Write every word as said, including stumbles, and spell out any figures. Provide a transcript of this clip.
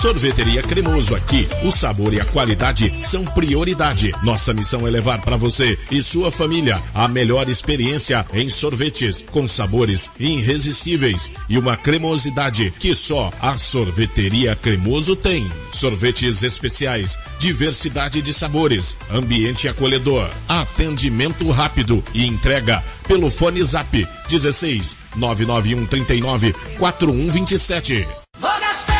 Sorveteria Cremoso, aqui o sabor e a qualidade são prioridade. Nossa missão é levar para você e sua família a melhor experiência em sorvetes, com sabores irresistíveis e uma cremosidade que só a Sorveteria Cremoso tem. Sorvetes especiais, diversidade de sabores, ambiente acolhedor, atendimento rápido e entrega pelo fone Zap dezesseis nove nove um três nove quatro um dois sete.